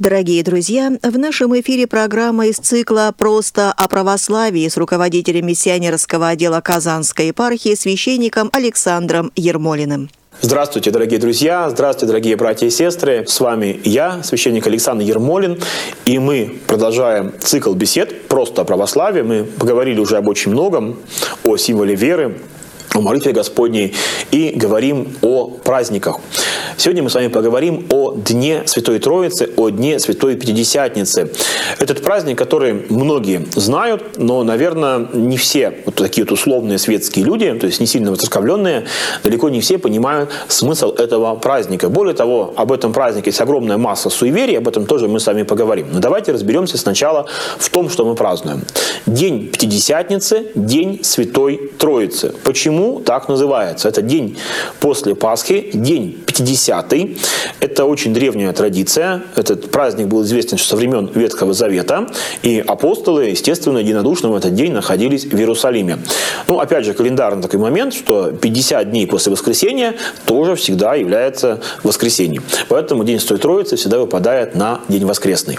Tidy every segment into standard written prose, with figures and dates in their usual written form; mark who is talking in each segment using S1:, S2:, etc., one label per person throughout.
S1: Дорогие друзья, в нашем эфире программа из цикла «Просто о православии» с руководителем миссионерского отдела Казанской епархии священником Александром Ермолиным.
S2: Здравствуйте, дорогие друзья! Здравствуйте, дорогие братья и сестры! С вами я, священник Александр Ермолин, и мы продолжаем цикл бесед «Просто о православии». Мы поговорили уже об очень многом, о символе веры, о молитве Господней и говорим о праздниках. Сегодня мы с вами поговорим о Дне Святой Троицы, о Дне Святой Пятидесятницы. Этот праздник, который многие знают, но, наверное, не все вот такие вот условные светские люди, то есть не сильно воцерковленные, далеко не все понимают смысл этого праздника. Более того, об этом празднике есть огромная масса суеверий, об этом тоже мы с вами поговорим. Но давайте разберемся сначала в том, что мы празднуем. День Пятидесятницы, День Святой Троицы. Почему так называется? Это день после Пасхи, день 50-й. Это очень древняя традиция. Этот праздник был известен со времен Ветхого Завета. И апостолы, естественно, единодушно в этот день находились в Иерусалиме. Ну, опять же, календарный такой момент, что 50 дней после воскресения тоже всегда является воскресеньем. Поэтому день Святой Троицы всегда выпадает на день воскресный.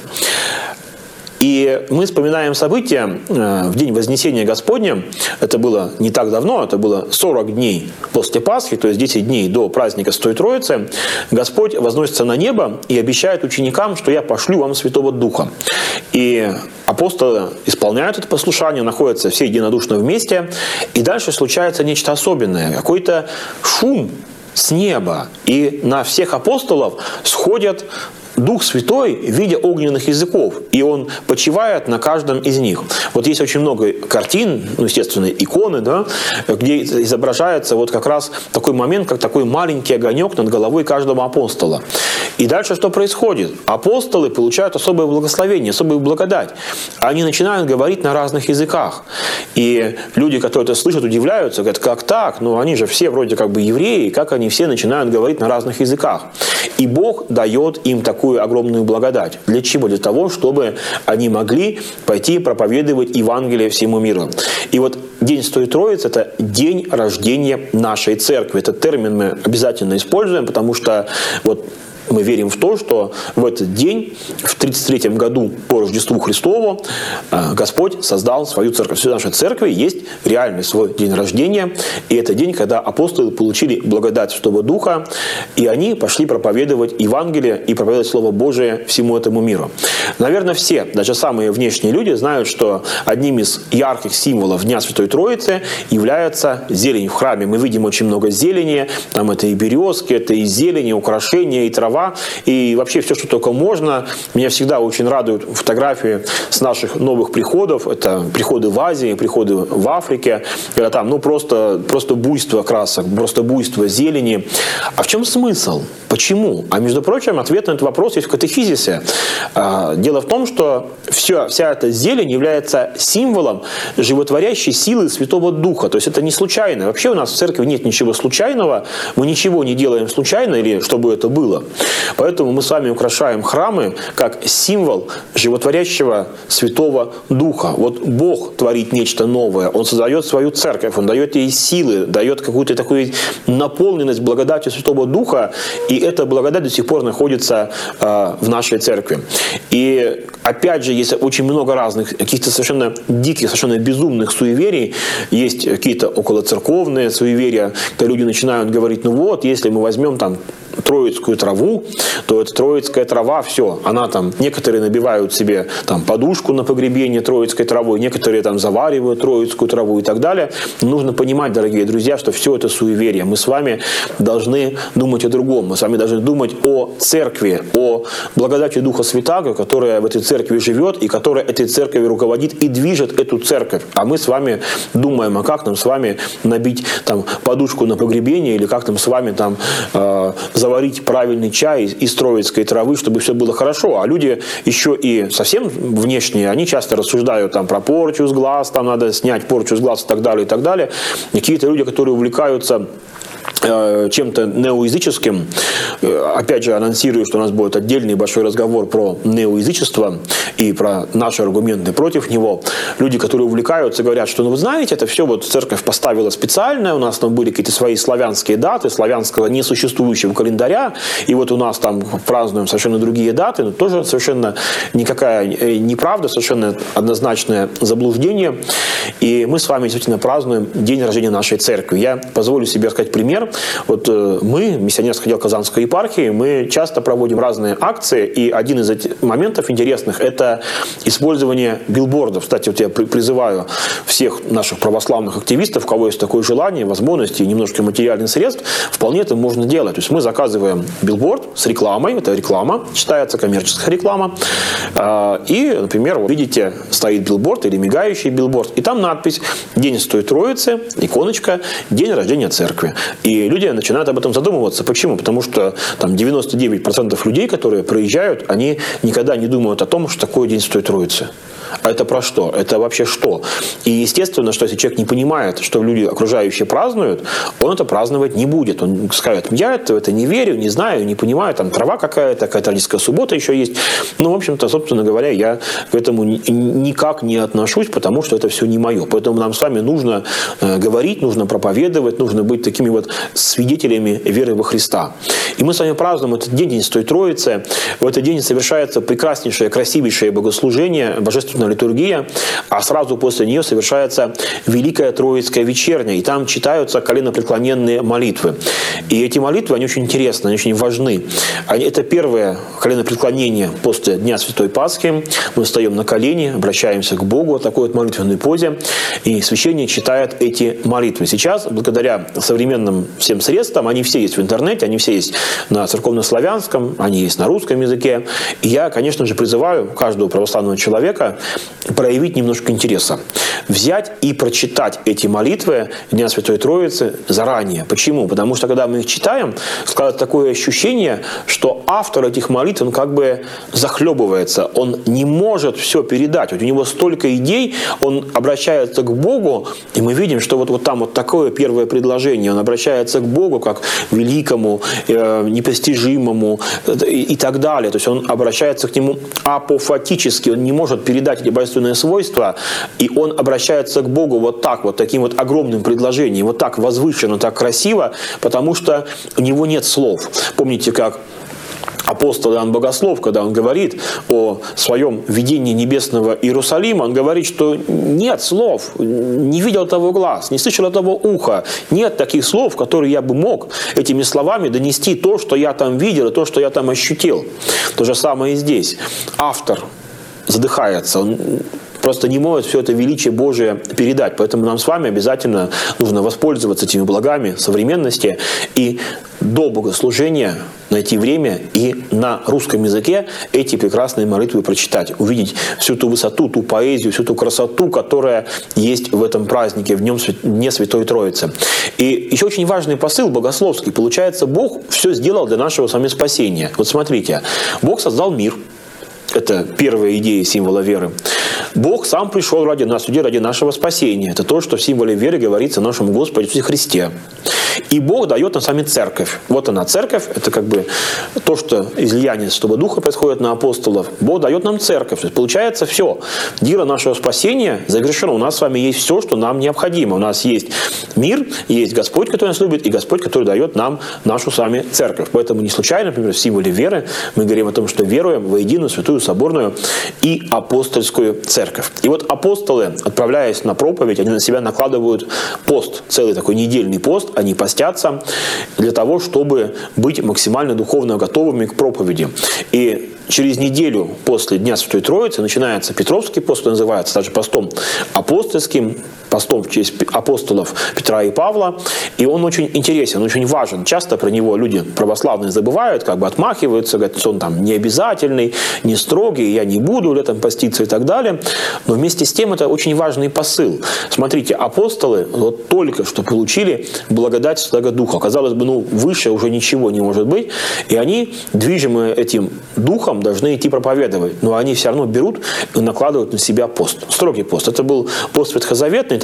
S2: И мы вспоминаем события в день Вознесения Господня. Это было не так давно, это было 40 дней после Пасхи, то есть 10 дней до праздника Святой Троицы. Господь возносится на небо и обещает ученикам, что я пошлю вам Святого Духа. И апостолы исполняют это послушание, находятся все единодушно вместе. И дальше случается нечто особенное, какой-то шум с неба. И на всех апостолов сходят Дух Святой в виде огненных языков, и Он почивает на каждом из них. Вот есть очень много картин, ну, естественно, иконы, да, где изображается вот как раз такой момент, как такой маленький огонек над головой каждого апостола. И дальше что происходит? Апостолы получают особое благословение, особую благодать. Они начинают говорить на разных языках. И люди, которые это слышат, удивляются, говорят, как так? Ну, они же все вроде как бы евреи, как они все начинают говорить на разных языках? И Бог дает им такую огромную благодать. Для чего? Для того, чтобы они могли пойти проповедовать Евангелие всему миру. И вот День Святой Троицы – это день рождения нашей церкви. Этот термин мы обязательно используем, потому что вот мы верим в то, что в этот день, в 33-м году по Рождеству Христову, Господь создал свою церковь. В нашей церкви есть реальный свой день рождения. И это день, когда апостолы получили благодать Святого Духа, и они пошли проповедовать Евангелие и проповедовать Слово Божие всему этому миру. Наверное, все, даже самые внешние люди, знают, что одним из ярких символов Дня Святой Троицы является зелень в храме. Мы видим очень много зелени, там это и березки, это и зелень, и украшения, и трава. И вообще все, что только можно. Меня всегда очень радуют фотографии с наших новых приходов. Это приходы в Азии, приходы в Африке. Когда там просто буйство красок, просто буйство зелени. А в чем смысл? Почему? А между прочим, ответ на этот вопрос есть в катехизисе. Дело в том, что вся эта зелень является символом животворящей силы Святого Духа. То есть это не случайно. Вообще у нас в церкви нет ничего случайного. Мы ничего не делаем случайно, или чтобы это было. Поэтому мы с вами украшаем храмы как символ животворящего Святого Духа. Вот Бог творит нечто новое. Он создает свою церковь, Он дает ей силы, дает какую-то такую наполненность благодатью Святого Духа. И эта благодать до сих пор находится в нашей церкви. И опять же, есть очень много разных, каких-то совершенно диких, совершенно безумных суеверий. Есть какие-то околоцерковные суеверия, когда люди начинают говорить, ну вот, если мы возьмем там троицкую траву, то эта троицкая трава, все, она там, некоторые набивают себе там подушку на погребение троицкой травой, некоторые там заваривают троицкую траву и так далее. Нужно понимать, дорогие друзья, что все это суеверие. Мы с вами должны думать о другом. Мы с вами должны думать о церкви, о благодати Духа Святаго, которая в этой церкви живет и которая этой церковью руководит и движет эту церковь. А мы с вами думаем, а как нам с вами набить там подушку на погребение или как нам с вами там заварить правильный чай из троицкой травы, чтобы все было хорошо. А люди еще и совсем внешние, они часто рассуждают там про порчу с глаз, там надо снять порчу с глаз и так далее, и так далее. Какие-то люди, которые увлекаются чем-то неоязыческим. Опять же, анонсирую, что у нас будет отдельный большой разговор про неоязычество. и про наши аргументы против него. Люди, которые увлекаются, говорят, что, ну, вы знаете, это все вот церковь поставила специально, у нас там были какие-то свои славянские даты, славянского несуществующего календаря, и вот у нас там празднуем совершенно другие даты, но тоже совершенно никакая неправда, совершенно однозначное заблуждение. И мы с вами действительно празднуем день рождения нашей церкви. Я позволю себе сказать пример. Вот мы, миссионерский отдел Казанской епархии, мы часто проводим разные акции, и один из этих моментов интересных – это использование билбордов. Кстати, вот я призываю всех наших православных активистов, у кого есть такое желание, возможности и немножко материальных средств, вполне это можно делать. То есть мы заказываем билборд с рекламой, это реклама, считается коммерческая реклама, и, например, вы видите, стоит билборд или мигающий билборд, и там надпись «День Святой Троицы», иконочка, день рождения церкви. И люди начинают об этом задумываться. Почему? Потому что там 99% людей, которые проезжают, они никогда не думают о том, что такое День Святой Троицы. А это про что? Это вообще что? И естественно, что если человек не понимает, что люди окружающие празднуют, он это праздновать не будет. Он скажет: я в это не верю, не знаю, не понимаю, там трава какая-то рождественская суббота еще есть. Ну, в общем-то, собственно говоря, я к этому никак не отношусь, потому что это все не мое. Поэтому нам с вами нужно говорить, нужно проповедовать, нужно быть такими вот свидетелями веры во Христа. И мы с вами празднуем этот день, День Святой Троицы. В этот день совершается прекраснейшее, красивейшее богослужение, божественная литургия, а сразу после нее совершается Великая Троицкая вечерня, и там читаются коленопреклоненные молитвы. И эти молитвы, они очень интересны, они очень важны. Это первое коленопреклонение после Дня Святой Пасхи. Мы встаем на колени, обращаемся к Богу в такой вот молитвенной позе, и священник читает эти молитвы. Сейчас, благодаря современным всем средствам, они все есть в интернете, они все есть на церковнославянском, они есть на русском языке. И я, конечно же, призываю каждого православного человека проявить немножко интереса. Взять и прочитать эти молитвы Дня Святой Троицы заранее. Почему? Потому что, когда мы их читаем, складывается такое ощущение, что автор этих молитв, он как бы захлебывается. Он не может все передать. Вот у него столько идей, он обращается к Богу, и мы видим, что вот там вот такое первое предложение. Он обращается к Богу как великому, непостижимому и так далее. То есть он обращается к нему апофатически, он не может передать эти божественные свойства, и он обращается к Богу вот так, вот таким вот огромным предложением, вот так возвышенно, так красиво, потому что у него нет слов. Помните, как апостол Иоанн Богослов, когда он говорит о своем видении небесного Иерусалима, он говорит, что нет слов, не видел того глаз, не слышал того уха, нет таких слов, которые я бы мог этими словами донести то, что я там видел, и то, что я там ощутил. То же самое и здесь. Автор задыхается, он просто не может все это величие Божие передать. Поэтому нам с вами обязательно нужно воспользоваться этими благами современности и до богослужения найти время и на русском языке эти прекрасные молитвы прочитать, увидеть всю ту высоту, ту поэзию, всю ту красоту, которая есть в этом празднике, в Дне Святой Троицы. И еще очень важный посыл богословский. Получается, Бог все сделал для нашего с вами спасения. Вот смотрите, Бог создал мир. Это первая идея символа веры. Бог сам пришел ради нас, ради нашего спасения. Это то, что в символе веры говорится о нашем Господе Иисусе Христе. И Бог дает нам с вами церковь. Вот она, церковь. Это как бы то, что излияние Святого Духа происходит на апостолов. Бог дает нам церковь. То есть получается все. Дело нашего спасения завершено. У нас с вами есть все, что нам необходимо. У нас есть мир, есть Господь, который нас любит, и Господь, который дает нам нашу с вами церковь. Поэтому не случайно, например, в символе веры мы говорим о том, что веруем во единую святую соборную и апостольскую церковь. И вот апостолы, отправляясь на проповедь, они на себя накладывают пост, целый такой недельный пост, они постятся для того, чтобы быть максимально духовно готовыми к проповеди. И через неделю после Дня Святой Троицы начинается Петровский пост, называется даже постом апостольским, постом в честь апостолов Петра и Павла. И он очень интересен, очень важен. Часто про него люди православные забывают, как бы отмахиваются, говорят, что он там не обязательный, не строгий, я не буду летом поститься и так далее. Но вместе с тем это очень важный посыл. Смотрите, апостолы вот только что получили благодать Святого Духа. Казалось бы, выше уже ничего не может быть. И они, движимые этим Духом, должны идти проповедовать. Но они все равно берут и накладывают на себя пост. Строгий пост. Это был пост ветхозаветный.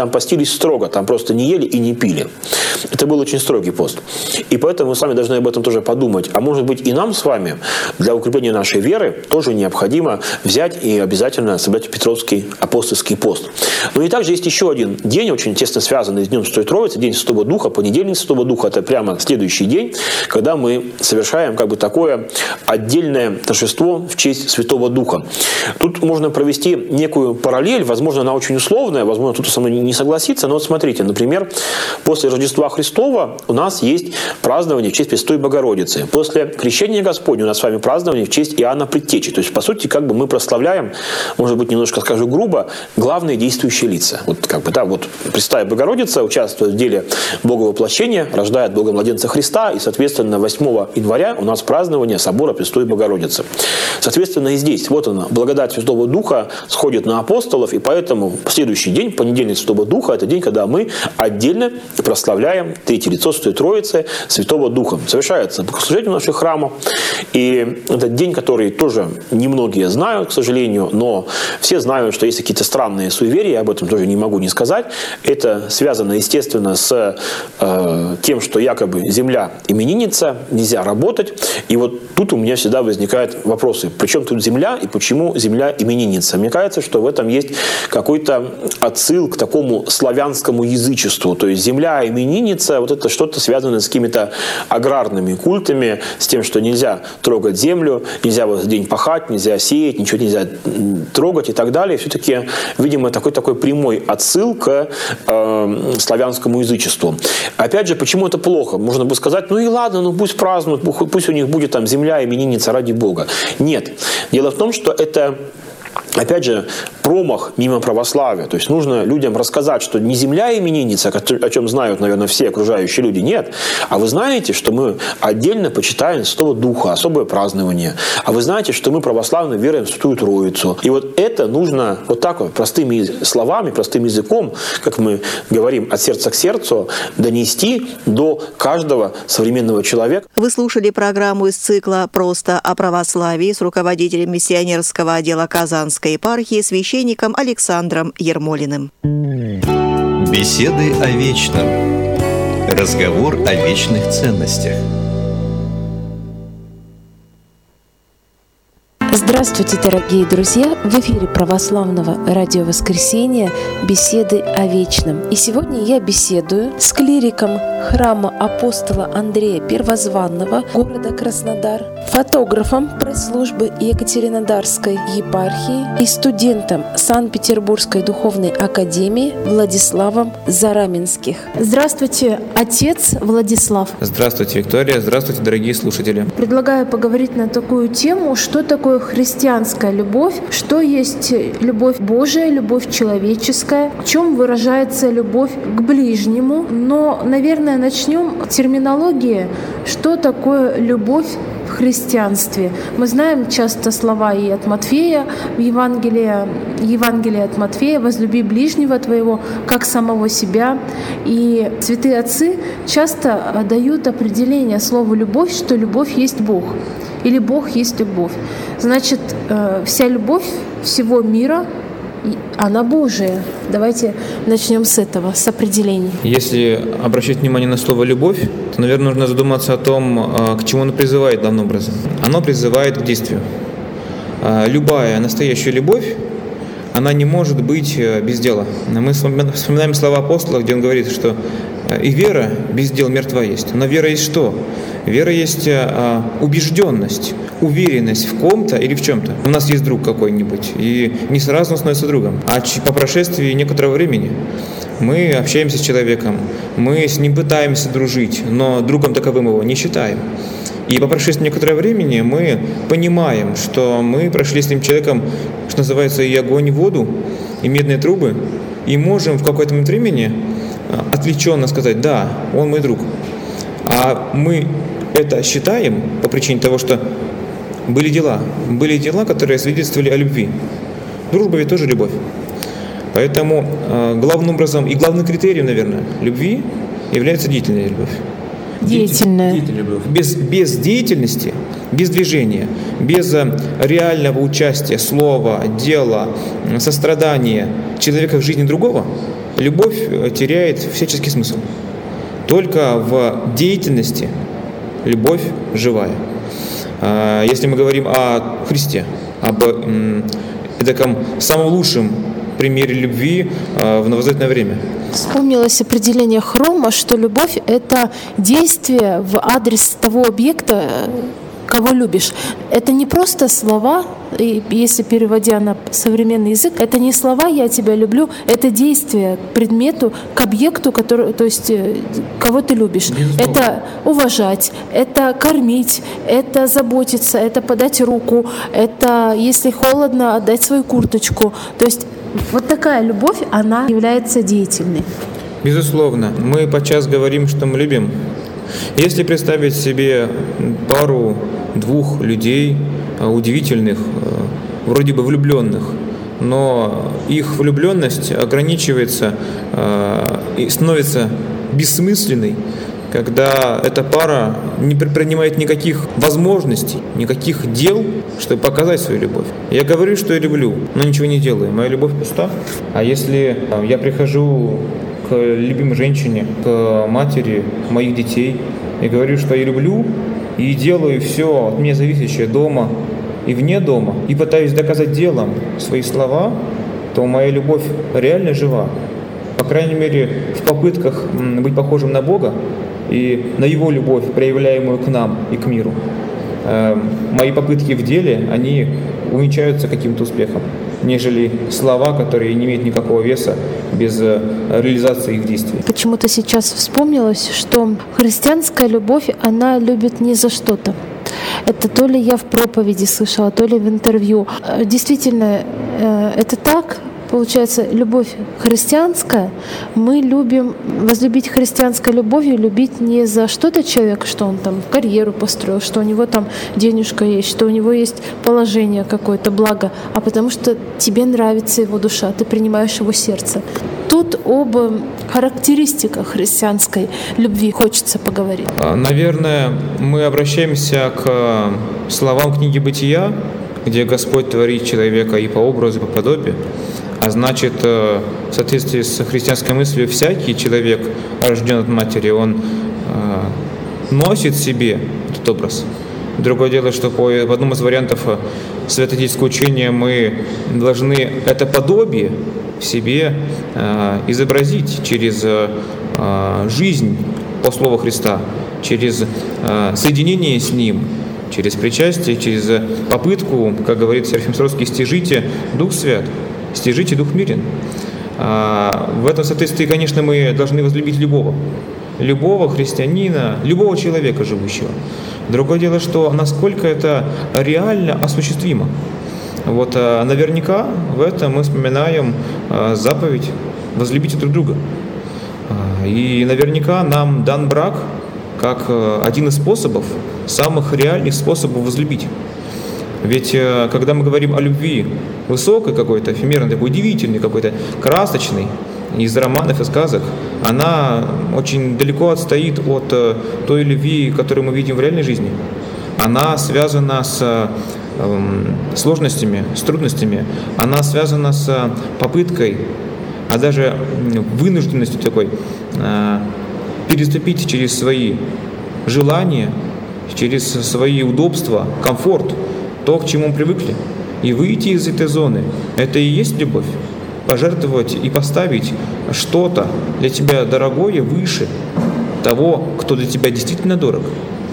S2: там постились строго, там просто не ели и не пили. Это был очень строгий пост. И поэтому мы с вами должны об этом тоже подумать. А может быть и нам с вами для укрепления нашей веры тоже необходимо взять и обязательно соблюдать Петровский апостольский пост. Ну и также есть еще один день, очень тесно связанный с Днем Святой Троицы, День Святого Духа, понедельник Святого Духа. Это прямо следующий день, когда мы совершаем как бы такое отдельное торжество в честь Святого Духа. Тут можно провести некую параллель, возможно, она очень условная, возможно, кто-то со мной не согласится, но вот смотрите, например, после Рождества Христова у нас есть празднование в честь Пресвятой Богородицы. После Крещения Господня у нас с вами празднование в честь Иоанна Предтечи. То есть, по сути, как бы мы прославляем, может быть, немножко скажу грубо, главные действующие лица. Вот как бы, да, вот Пресвятая Богородица участвует в деле Бога воплощения, рождает Бога младенца Христа, и, соответственно, 8 января у нас празднование собора Пресвятой Богородицы. Соответственно, и здесь, вот она, благодать Святого Духа сходит на апостолов, и поэтому в следующий день, понедельник Святого Духа, это день, когда мы отдельно прославляем Третье лицо Святой Троицы, Святого Духа. Совершается богослужение в наших храмах, и этот день, который тоже немногие знают, к сожалению, но все знают, что есть какие-то странные суеверия, я об этом тоже не могу не сказать. Это связано, естественно, с тем, что якобы земля именинница, нельзя работать. И вот тут у меня всегда возникают вопросы. Причем тут земля и почему земля именинница? Мне кажется, что в этом есть какой-то отсыл к такому славянскому язычеству. То есть земля именинница, вот это что-то связано с какими-то аграрными культами, с тем, что нельзя трогать землю, нельзя в этот день пахать, нельзя сеять, ничего нельзя трогать и так далее. Все-таки, видимо, такой прямой отсыл к славянскому язычеству. Опять же, почему это плохо? Можно бы сказать, ну и ладно, ну пусть празднуют, пусть у них будет там земля именинница ради Бога. Нет. Дело в том, что это, опять же, промах мимо православия. То есть нужно людям рассказать, что не земля именинница, о чем знают, наверное, все окружающие люди, нет. А вы знаете, что мы отдельно почитаем Святого Духа, особое празднование. А вы знаете, что мы православно веруем в Святую Троицу. И вот это нужно вот так вот простыми словами, простым языком, как мы говорим, от сердца к сердцу, донести до каждого современного человека.
S1: Вы слушали программу из цикла «Просто о православии» с руководителем миссионерского отдела Казанской епархии, священником Александром Ермолиным.
S3: Беседы о вечном. Разговор о вечных ценностях.
S4: Здравствуйте, дорогие друзья! В эфире православного радио «Воскресенье» беседы о вечном. И сегодня я беседую с клириком храма апостола Андрея Первозванного города Краснодар, фотографом пресс-службы Екатеринодарской епархии и студентом Санкт-Петербургской духовной академии Владиславом Зараменских. Здравствуйте, отец Владислав.
S5: Здравствуйте, Виктория. Здравствуйте, дорогие слушатели.
S4: Предлагаю поговорить на такую тему, что такое христианская любовь, что есть любовь Божия, любовь человеческая, в чем выражается любовь к ближнему. Но, наверное, начнем с терминологии, что такое любовь в христианстве. Мы знаем часто слова и от Матфея в Евангелии от Матфея: «Возлюби ближнего твоего, как самого себя». И святые отцы часто дают определение слову «любовь», что любовь есть Бог. Или Бог есть любовь. Значит, вся любовь всего мира, она Божия. Давайте начнем с этого, с определения.
S5: Если обращать внимание на слово «любовь», то, наверное, нужно задуматься о том, к чему оно призывает главным образом. Оно призывает к действию. Любая настоящая любовь, она не может быть без дела. Мы вспоминаем слова апостола, где он говорит, что и вера без дел мертва есть. Но вера есть что? Вера есть убежденность, уверенность в ком-то или в чем-то. У нас есть друг какой-нибудь, и не сразу он становится другом. А по прошествии некоторого времени мы общаемся с человеком, мы с ним пытаемся дружить, но другом таковым его не считаем. И по прошествии некоторого времени мы понимаем, что мы прошли с этим человеком, что называется, и огонь, и воду, и медные трубы, и можем в какой-то момент времени отвлеченно сказать: да, он мой друг. А мы это считаем по причине того, что были дела, которые свидетельствовали о любви. Дружба ведь тоже любовь. Поэтому главным образом и главным критерием, наверное, любви является деятельная любовь.
S4: Деятельная
S5: любовь. Без деятельности, без движения, без реального участия, слова, дела, сострадания человека в жизни другого, любовь теряет всяческий смысл. Только в деятельности любовь живая. Если мы говорим о Христе, об таком самом лучшем примере любви в новозаветное время.
S4: Вспомнилось определение Хрома, что любовь — это действие в адрес того объекта, кого любишь. Это не просто слова, и если переводя на современный язык, это не слова «я тебя люблю», это действие к предмету, к объекту, который, то есть кого ты любишь. Безусловно. Это уважать, это кормить, это заботиться, это подать руку, это, если холодно, отдать свою курточку. То есть вот такая любовь, она является деятельной.
S5: Безусловно. Мы подчас говорим, что мы любим. Если представить себе пару-двух людей, удивительных, вроде бы влюбленных, но их влюбленность ограничивается и становится бессмысленной, когда эта пара не предпринимает никаких возможностей, никаких дел, чтобы показать свою любовь. Я говорю, что я люблю, но ничего не делаю. Моя любовь пуста. А если я прихожу к любимой женщине, к матери моих детей, и говорю, что я люблю, и делаю все от меня зависящее дома и вне дома, и пытаюсь доказать делом свои слова, то моя любовь реально жива. По крайней мере, в попытках быть похожим на Бога и на Его любовь, проявляемую к нам и к миру, мои попытки в деле, они увенчаются каким-то успехом, нежели слова, которые не имеют никакого веса без реализации их действий.
S4: Почему-то сейчас вспомнилось, что христианская любовь, она любит не за что-то. Это то ли я в проповеди слышала, то ли в интервью. Действительно, это так. Получается, любовь христианская, мы любим возлюбить христианской любовью, любить не за что-то человека, что он там карьеру построил, что у него там денежка есть, что у него есть положение какое-то, благо, а потому что тебе нравится его душа, ты принимаешь его сердце. Тут об характеристиках христианской любви хочется поговорить.
S5: Наверное, мы обращаемся к словам книги «Бытия», где Господь творит человека и по образу, и по подобию. А значит, в соответствии с христианской мыслью, всякий человек, рожден от матери, он носит в себе этот образ. Другое дело, что по одному из вариантов святоотеческого учения мы должны это подобие в себе изобразить через жизнь по слову Христа, через соединение с Ним, через причастие, через попытку, как говорит Серафим Саровский, стяжите Дух Свят, стяжите Дух мирен. В этом соответствии, конечно, мы должны возлюбить любого христианина, любого человека живущего. Другое дело, что насколько это реально осуществимо. Вот наверняка в этом мы вспоминаем заповедь «возлюбите друг друга». И наверняка нам дан брак как один из способов, самых реальных способов возлюбить. Ведь когда мы говорим о любви высокой какой-то, эфемерной, такой удивительной, какой-то красочной, из романов и сказок, она очень далеко отстоит от той любви, которую мы видим в реальной жизни. Она связана с сложностями, с трудностями, она связана с попыткой, а даже вынужденностью такой переступить через свои желания, через свои удобства, комфорт, то, к чему мы привыкли, и выйти из этой зоны. Это и есть любовь. Пожертвовать и поставить что-то для тебя дорогое выше того, кто для тебя действительно дорог.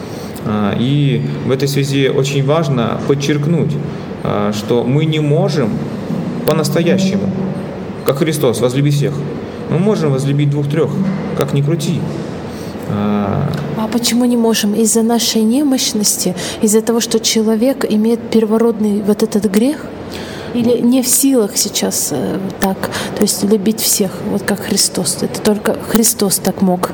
S5: И в этой связи очень важно подчеркнуть, что мы не можем по-настоящему, как Христос, возлюбить всех. Мы можем возлюбить двух-трех, как ни крути.
S4: А почему не можем? Из-за нашей немощности, из-за того, что человек имеет первородный вот этот грех? Или не в силах сейчас так, то есть любить всех, вот как Христос? Это только Христос так мог.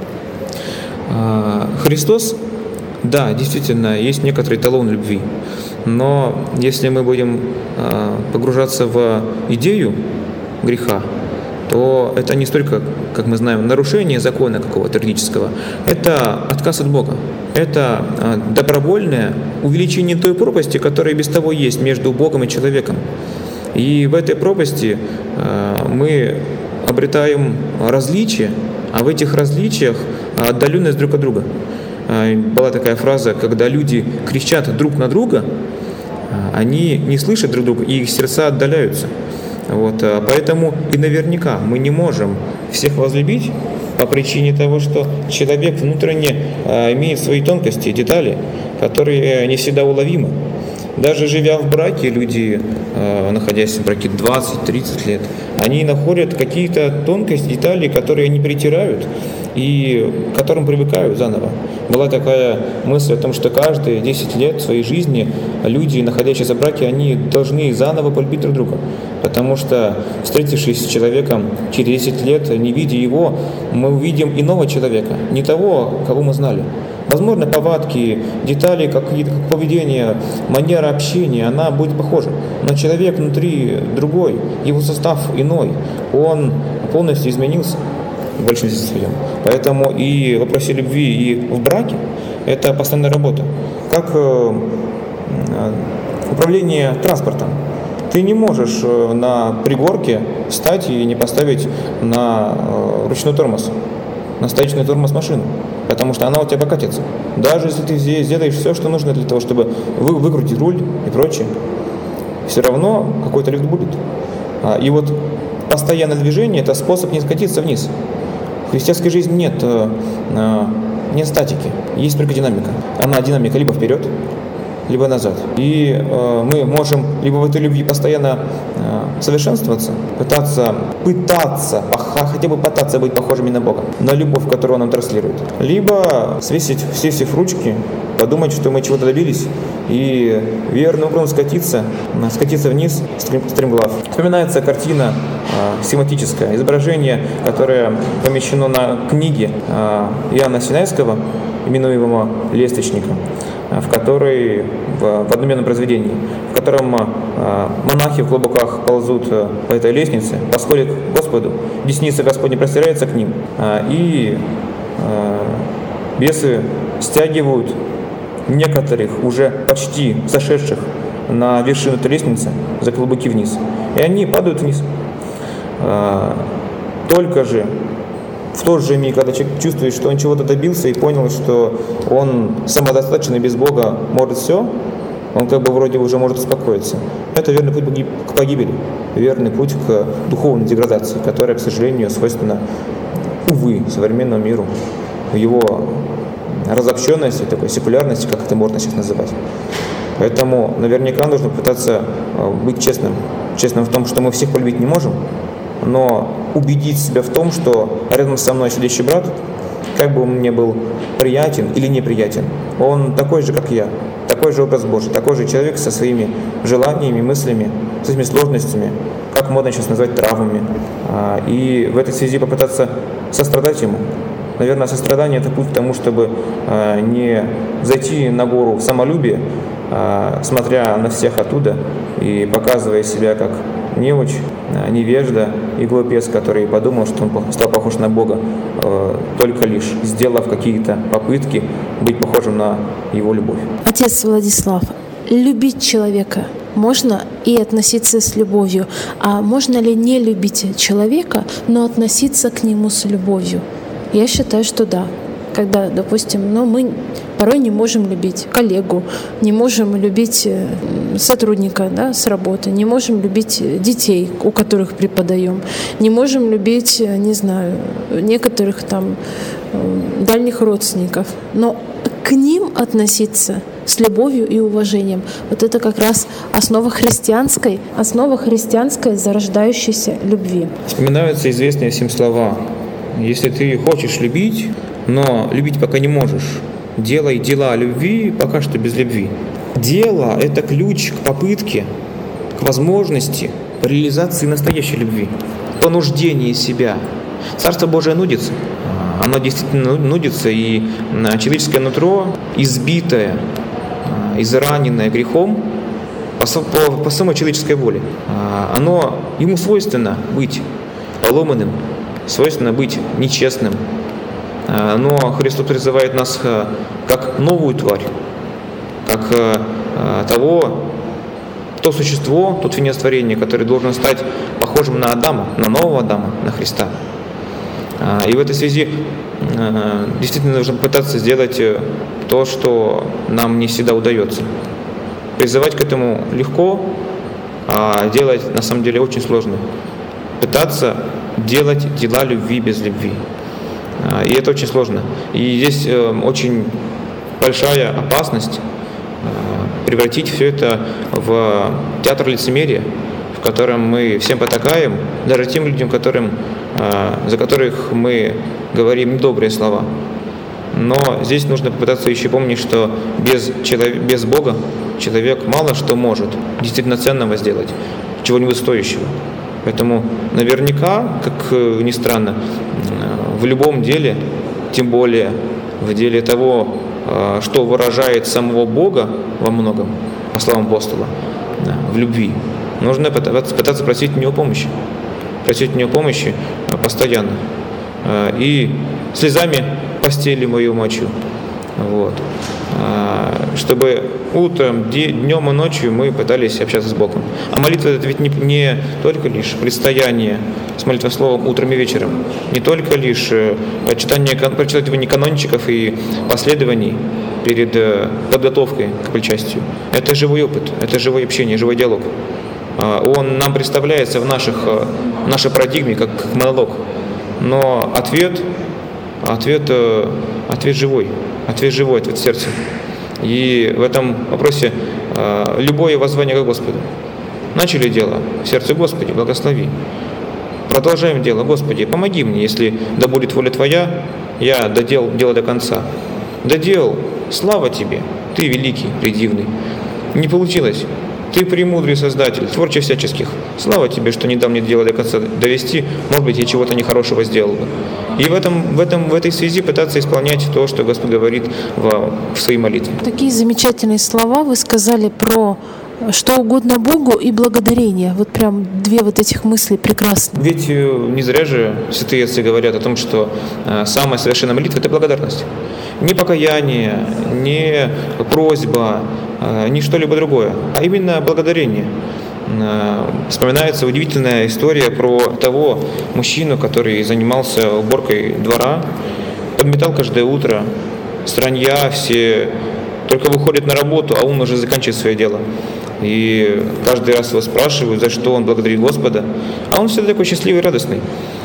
S5: Христос, да, действительно, есть некоторый эталон любви. Но если мы будем погружаться в идею греха, то это не столько, как мы знаем, нарушение закона какого-то юридического, это отказ от Бога. Это добровольное увеличение той пропасти, которая без того есть между Богом и человеком. И в этой пропасти мы обретаем различия, а в этих различиях отдаленность друг от друга. Была такая фраза, когда люди кричат друг на друга, они не слышат друг друга, и их сердца отдаляются. Поэтому и наверняка мы не можем всех возлюбить по причине того, что человек внутренне имеет свои тонкости, детали, которые не всегда уловимы. Даже живя в браке, люди, находясь в браке 20-30 лет, они находят какие-то тонкости, детали, которые они притирают и к которым привыкают заново. Была такая мысль о том, что каждые 10 лет своей жизни люди, находящиеся в браке, они должны заново полюбить друг друга. Потому что, встретившись с человеком через 10 лет, не видя его, мы увидим иного человека, не того, кого мы знали. Возможно, повадки, детали, какие-то поведение, манера общения, она будет похожа. Но человек внутри другой, его состав иной, он полностью изменился в большинстве своем. Поэтому и в вопросе любви, и в браке это постоянная работа. Как управление транспортом. Ты не можешь на пригорке встать и не поставить на ручной тормоз, на стоячный тормоз машину, потому что она у тебя покатится. Даже если ты сделаешь все, что нужно для того, чтобы выкрутить руль и прочее, все равно какой-то лифт будет. И вот постоянное движение – это способ не скатиться вниз. В христианской жизни нет статики, есть только динамика. Она динамика либо вперед, либо назад. И мы можем либо в этой любви постоянно совершенствоваться, пытаться хотя бы пытаться быть похожими на Бога, на любовь, которую Он нам транслирует, либо свесив ручки, подумать, что мы чего-то добились, и верным образом скатиться вниз, стремглав. Вспоминается картина схематическое изображение, которое помещено на книге Иоанна Синайского, именуемого «Лесточником», в одноименном произведении, в котором монахи в клобуках ползут по этой лестнице, восходят к Господу, десница Господня простирается к ним, и бесы стягивают некоторых уже почти сошедших на вершину этой лестницы за клобуки вниз, и они падают вниз. Только же в тот же миг, когда человек чувствует, что он чего-то добился и понял, что он самодостаточный, без Бога может все, он как бы вроде уже может успокоиться. Это верный путь к погибели, верный путь к духовной деградации, которая, к сожалению, свойственна, увы, современному миру, в его разобщенности, такой секулярности, как это можно сейчас называть. Поэтому наверняка нужно пытаться быть честным в том, что мы всех полюбить не можем, но убедить себя в том, что рядом со мной сидящий брат, как бы он мне был приятен или неприятен, он такой же, как я, такой же образ Божий, такой же человек со своими желаниями, мыслями, со своими сложностями, как модно сейчас назвать, травмами. И в этой связи попытаться сострадать ему. Наверное, сострадание – это путь к тому, чтобы не зайти на гору в самолюбие, смотря на всех оттуда и показывая себя как неуч, невежда и глупец, который подумал, что он стал похож на Бога, только лишь сделав какие-то попытки быть похожим на Его любовь.
S4: Отец Владислав, любить человека можно и относиться с любовью, а можно ли не любить человека, но относиться к нему с любовью? Я считаю, что да. Когда, допустим, мы порой не можем любить коллегу, не можем любить сотрудника, с работы, не можем любить детей, у которых преподаем, не можем любить, некоторых дальних родственников. Но к ним относиться с любовью и уважением. Вот это как раз основа христианской зарождающейся любви.
S5: Вспоминаются известные всем слова: если ты хочешь любить, но любить пока не можешь, делай дела любви пока что без любви. Дело – это ключ к попытке, к возможности реализации настоящей любви, понуждение себя. Царство Божие нудится. Оно действительно нудится, и человеческое нутро, избитое, израненное грехом, по самой человеческой воле, ему свойственно быть поломанным, свойственно быть нечестным. Но Христос призывает нас как новую тварь, как того то существо, тот венец творения, который должен стать похожим на Адама, на нового Адама, на Христа. И в этой связи действительно нужно пытаться сделать то, что нам не всегда удается. Призывать к этому легко, а делать на самом деле очень сложно. Пытаться делать дела любви без любви. И это очень сложно. И здесь очень большая опасность превратить все это в театр лицемерия, в котором мы всем потакаем, даже тем людям, за которых мы говорим недобрые слова. Но здесь нужно попытаться еще помнить, что без Бога человек мало что может действительно ценного сделать, чего-нибудь стоящего. Поэтому наверняка, как ни странно, в любом деле, тем более в деле того, что выражает самого Бога во многом, по словам апостола, в любви, нужно пытаться просить у Него помощи. Просить у Него помощи постоянно. И слезами постели мою мочу. Вот. Чтобы утром, днем и ночью мы пытались общаться с Богом. А молитва — это ведь не только лишь предстояние с молитвословом утром и вечером, не только лишь прочитывание канончиков и последований перед подготовкой к причастию. Это живой опыт, это живое общение, живой диалог. Он нам представляется в нашей парадигме как монолог. Но ответ живой, ответ сердца. И в этом вопросе любое воззвание к Господу. Начали дело в сердце: Господи, благослови. Продолжаем дело: Господи, помоги мне, если да будет воля Твоя, я доделал дело до конца. Доделал, слава Тебе, Ты великий, предивный. Не получилось. Ты премудрый Создатель, творче всяческих. Слава Тебе, что не дал мне дело до конца довести. Может быть, я чего-то нехорошего сделал бы. И в этой связи пытаться исполнять то, что Господь говорит в своей молитве.
S4: Такие замечательные слова вы сказали про что угодно Богу и благодарение. Вот прям две вот этих мысли прекрасны.
S5: Ведь не зря же святые отцы говорят о том, что самая совершенная молитва — это благодарность. Не покаяние, не просьба, не что-либо другое, а именно благодарение. Вспоминается удивительная история про того мужчину, который занимался уборкой двора, подметал каждое утро, странья все только выходят на работу, а он уже заканчивает свое дело. И каждый раз его спрашивают, за что он благодарит Господа, а он всегда такой счастливый и радостный.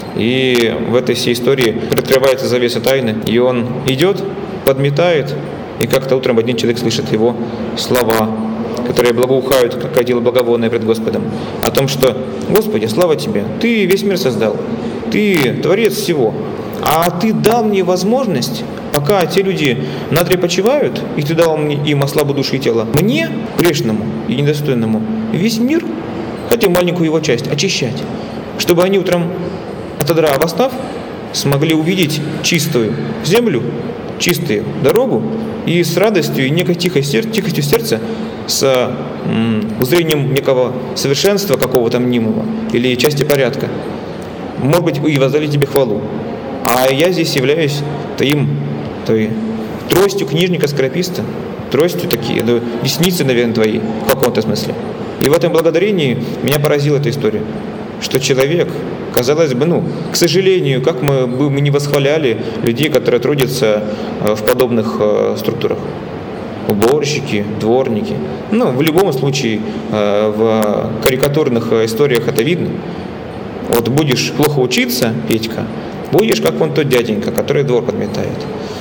S5: И в этой всей истории приоткрывается завеса тайны, и он идет, подметает, и как-то утром один человек слышит его слова, которые благоухают, как кадило благовонное пред Господом, о том, что: «Господи, слава Тебе, Ты весь мир создал, Ты Творец всего, а Ты дал мне возможность, пока те люди натрепочивают, и Ты дал им ослабу души и тела, мне, грешному и недостойному, весь мир, хотя маленькую его часть, очищать, чтобы они утром, отодрав восстав, смогли увидеть чистую землю, чистую дорогу, и с радостью и некой тихостью сердца, с узрением некого совершенства какого-то мнимого или части порядка, может быть, и воздали Тебе хвалу. А я здесь являюсь той тростью книжника-скорописта, тростью такие, десницы, наверное, Твоей, в каком-то смысле. И в этом благодарении меня поразила эта история, что человек, казалось бы, к сожалению, как мы не восхваляли людей, которые трудятся в подобных структурах, уборщики, дворники. В любом случае, в карикатурных историях это видно. Вот будешь плохо учиться, Петька, будешь как вон тот дяденька, который двор подметает.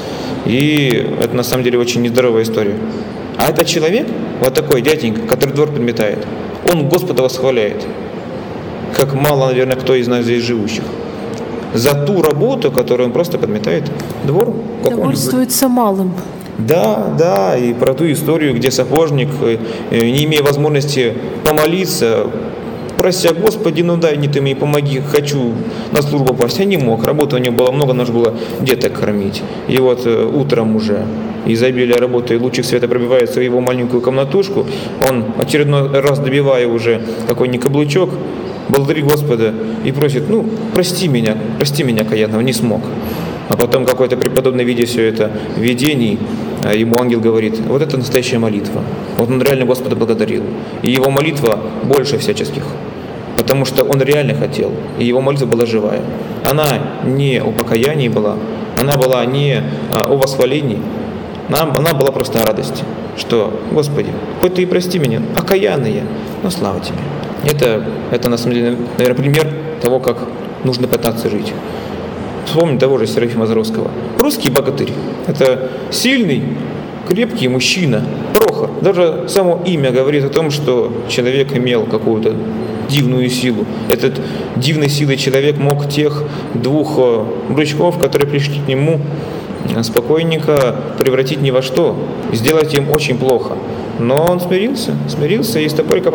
S5: И это на самом деле очень нездоровая история. А этот человек, вот такой дяденька, который двор подметает, он Господа восхваляет, как мало, наверное, кто из нас здесь живущих, за ту работу, которую он просто подметает двор.
S4: Довольствуется малым.
S5: Да, и про ту историю, где сапожник, не имея возможности помолиться, прося: Господи, дай мне Ты мне помоги, хочу на службу попасть, я не мог, работы у него было много, нужно было деток кормить. И вот утром уже изобилие работы и лучик света пробивается в его маленькую комнатушку, он очередной раз, добивая уже какой-нибудь каблучок, благодарит Господа и просит: прости меня, каянного, не смог. А потом какой-то преподобный, видя все это в видении, ему ангел говорит: вот это настоящая молитва. Вот он реально Господа благодарил. И его молитва больше всяческих. Потому что он реально хотел. И его молитва была живая. Она не о покаянии была, она была не о восхвалении, она была просто о радости. Что, Господи, хоть Ты и прости меня, окаянный я, но слава Тебе. Это на самом деле, наверное, пример того, как нужно пытаться жить. Вспомним того же Серафима Заровского. Русский богатырь. Это сильный, крепкий мужчина, Прохор. Даже само имя говорит о том, что человек имел какую-то дивную силу. Этот дивной силой человек мог тех двух мужичков, которые пришли к нему, спокойненько превратить ни во что, сделать им очень плохо. Но он смирился, и с тобой